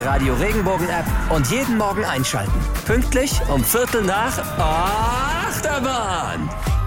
Radio Regenbogen App und jeden Morgen einschalten. Pünktlich um 7:15 Achterbahn.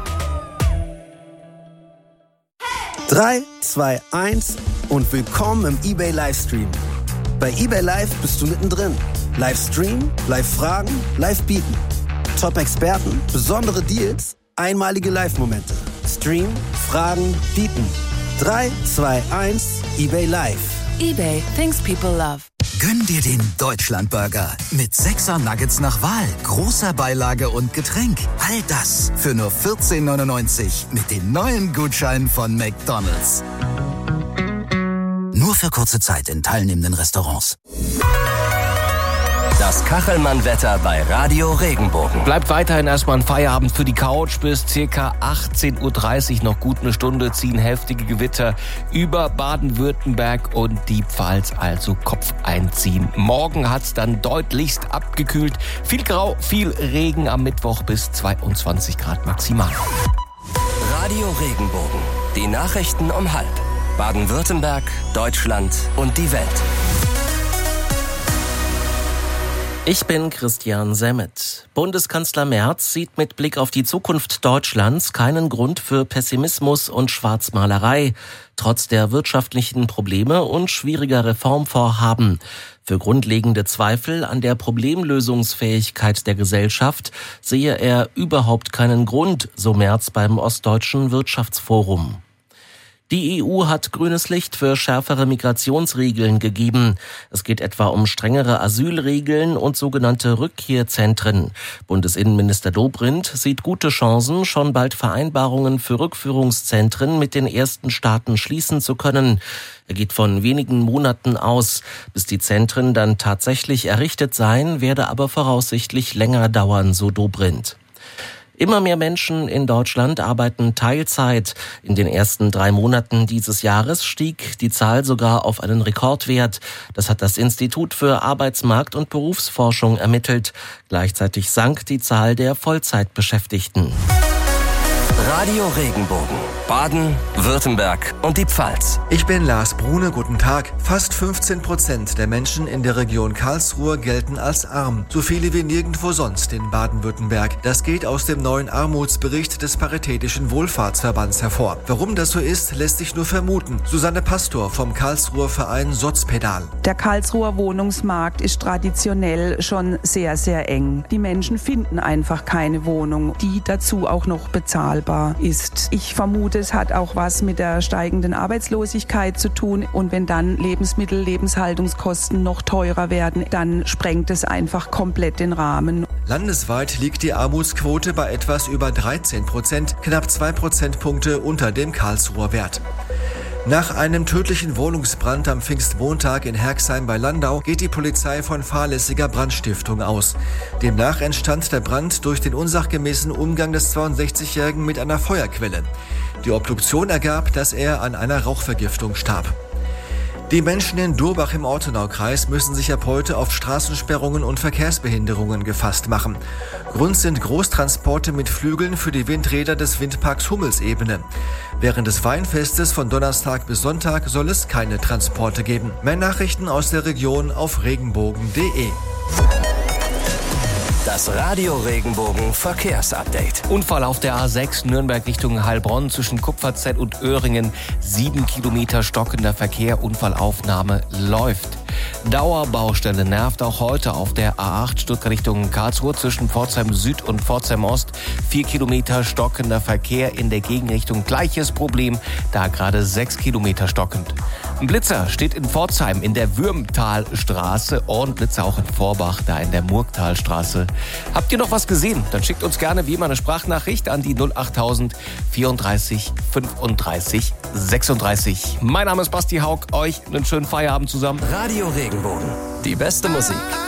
3, 2, 1 und willkommen im eBay Livestream. Bei eBay Live bist du mittendrin. Livestream, Live-Fragen, Live-Bieten. Top-Experten, besondere Deals, einmalige Live-Momente. Stream, Fragen, Bieten. 3, 2, 1, eBay Live. eBay, things people love. Gönn dir den Deutschlandburger mit 6er Nuggets nach Wahl, großer Beilage und Getränk. All das für nur 14,99 mit den neuen Gutscheinen von McDonald's. Nur für kurze Zeit in teilnehmenden Restaurants. Das Kachelmann-Wetter bei Radio Regenbogen. Bleibt weiterhin erstmal ein Feierabend für die Couch. Bis ca. 18:30 Uhr noch gut eine Stunde ziehen heftige Gewitter über Baden-Württemberg und die Pfalz, also Kopf einziehen. Morgen hat's dann deutlichst abgekühlt. Viel Grau, viel Regen am Mittwoch bis 22 Grad maximal. Radio Regenbogen. Die Nachrichten um 12:30. Baden-Württemberg, Deutschland und die Welt. Ich bin Christian Semmet. Bundeskanzler Merz sieht mit Blick auf die Zukunft Deutschlands keinen Grund für Pessimismus und Schwarzmalerei, trotz der wirtschaftlichen Probleme und schwieriger Reformvorhaben. Für grundlegende Zweifel an der Problemlösungsfähigkeit der Gesellschaft sehe er überhaupt keinen Grund, so Merz beim Ostdeutschen Wirtschaftsforum. Die EU hat grünes Licht für schärfere Migrationsregeln gegeben. Es geht etwa um strengere Asylregeln und sogenannte Rückkehrzentren. Bundesinnenminister Dobrindt sieht gute Chancen, schon bald Vereinbarungen für Rückführungszentren mit den ersten Staaten schließen zu können. Er geht von wenigen Monaten aus. Bis die Zentren dann tatsächlich errichtet seien, werde aber voraussichtlich länger dauern, so Dobrindt. Immer mehr Menschen in Deutschland arbeiten Teilzeit. In den ersten 3 Monaten dieses Jahres stieg die Zahl sogar auf einen Rekordwert. Das hat das Institut für Arbeitsmarkt- und Berufsforschung ermittelt. Gleichzeitig sank die Zahl der Vollzeitbeschäftigten. Radio Regenbogen. Baden, Württemberg und die Pfalz. Ich bin Lars Brune, guten Tag. Fast 15% der Menschen in der Region Karlsruhe gelten als arm. So viele wie nirgendwo sonst in Baden-Württemberg. Das geht aus dem neuen Armutsbericht des Paritätischen Wohlfahrtsverbands hervor. Warum das so ist, lässt sich nur vermuten. Susanne Pastor vom Karlsruher Verein Sotzpedal. Der Karlsruher Wohnungsmarkt ist traditionell schon sehr, sehr eng. Die Menschen finden einfach keine Wohnung, die dazu auch noch bezahlbar ist. Ich vermute, es hat auch was mit der steigenden Arbeitslosigkeit zu tun. Und wenn dann Lebensmittel, Lebenshaltungskosten noch teurer werden, dann sprengt es einfach komplett den Rahmen. Landesweit liegt die Armutsquote bei etwas über 13%, knapp 2 Prozentpunkte unter dem Karlsruher Wert. Nach einem tödlichen Wohnungsbrand am Pfingstmontag in Herxheim bei Landau geht die Polizei von fahrlässiger Brandstiftung aus. Demnach entstand der Brand durch den unsachgemäßen Umgang des 62-Jährigen mit einer Feuerquelle. Die Obduktion ergab, dass er an einer Rauchvergiftung starb. Die Menschen in Durbach im Ortenaukreis müssen sich ab heute auf Straßensperrungen und Verkehrsbehinderungen gefasst machen. Grund sind Großtransporte mit Flügeln für die Windräder des Windparks Hummelsebene. Während des Weinfestes von Donnerstag bis Sonntag soll es keine Transporte geben. Mehr Nachrichten aus der Region auf regenbogen.de. Das Radio Regenbogen Verkehrsupdate. Unfall auf der A6 Nürnberg Richtung Heilbronn zwischen Kupferzell und Öhringen. 7 Kilometer stockender Verkehr. Unfallaufnahme läuft. Dauerbaustelle nervt auch heute auf der A8 Stuttgart Richtung Karlsruhe zwischen Pforzheim Süd und Pforzheim Ost. 4 Kilometer stockender Verkehr in der Gegenrichtung. Gleiches Problem, da gerade 6 Kilometer stockend. Ein Blitzer steht in Pforzheim in der Würmtalstraße und Blitzer auch in Vorbach, da in der Murgtalstraße. Habt ihr noch was gesehen? Dann schickt uns gerne wie immer eine Sprachnachricht an die 08000 34 35 36. Mein Name ist Basti Haug. Euch einen schönen Feierabend zusammen. Radio Regenbogen. Die beste Musik.